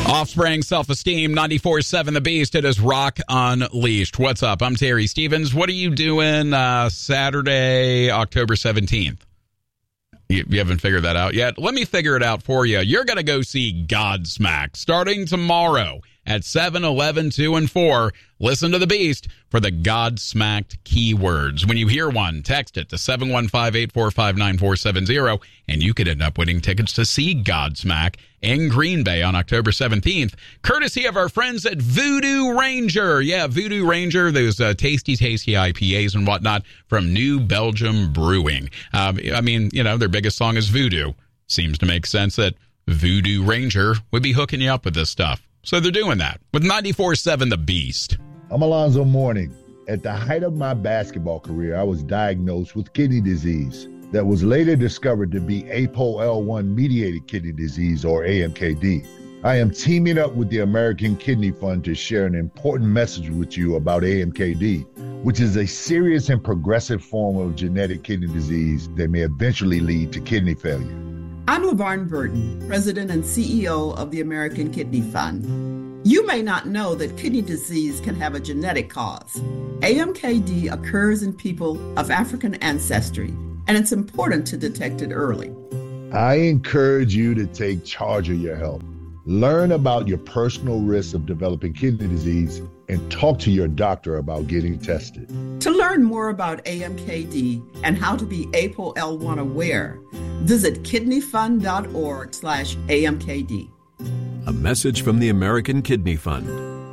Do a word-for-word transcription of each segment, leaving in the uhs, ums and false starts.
Offspring, Self-Esteem, ninety-four point seven The Beast. It is Rock Unleashed. What's up? I'm Terry Stevens. What are you doing uh, Saturday, October seventeenth? You, you haven't figured that out yet? Let me figure it out for you. You're going to go see Godsmack starting tomorrow at seven, eleven, two, and four. Listen to The Beast for the Godsmacked keywords. When you hear one, text it to seven one five, eight four five, nine four seven zero, and you could end up winning tickets to see Godsmack in Green Bay on October seventeenth, courtesy of our friends at Voodoo Ranger. Yeah, Voodoo Ranger, those uh, tasty, tasty I P As and whatnot from New Belgium Brewing. Um, I mean, you know, their biggest song is Voodoo. Seems to make sense that Voodoo Ranger would be hooking you up with this stuff. So they're doing that with ninety-four point seven The Beast. I'm Alonzo Mourning. At the height of my basketball career, I was diagnosed with kidney disease that was later discovered to be A P O L one mediated kidney disease, or A M K D. I am teaming up with the American Kidney Fund to share an important message with you about A M K D, which is a serious and progressive form of genetic kidney disease that may eventually lead to kidney failure. I'm LaVarn Burton, President and C E O of the American Kidney Fund. You may not know that kidney disease can have a genetic cause. A M K D occurs in people of African ancestry, and it's important to detect it early. I encourage you to take charge of your health. Learn about your personal risks of developing kidney disease and talk to your doctor about getting tested. To learn more about A M K D and how to be A P O L one aware, visit kidneyfund.org slash AMKD. A message from the American Kidney Fund.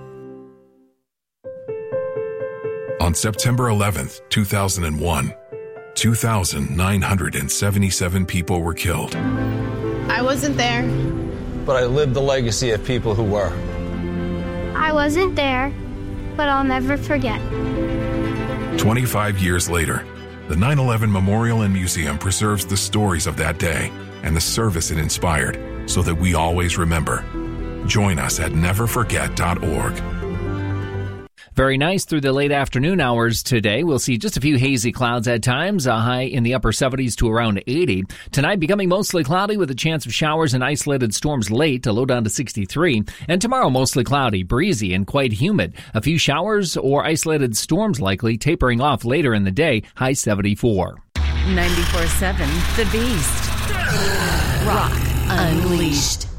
On September eleventh, two thousand one, two thousand nine hundred seventy-seven people were killed. I wasn't there. But I lived the legacy of people who were. I wasn't there, but I'll never forget. twenty-five years later, the nine eleven Memorial and Museum preserves the stories of that day and the service it inspired so that we always remember. Join us at never forget dot org. Very nice through the late afternoon hours today. We'll see just a few hazy clouds at times, a high in the upper seventies to around eighty. Tonight becoming mostly cloudy with a chance of showers and isolated storms late, a low down to sixty-three. And tomorrow mostly cloudy, breezy, and quite humid. A few showers or isolated storms likely, tapering off later in the day, high seventy-four. ninety-four point seven The Beast. Rock Unleashed.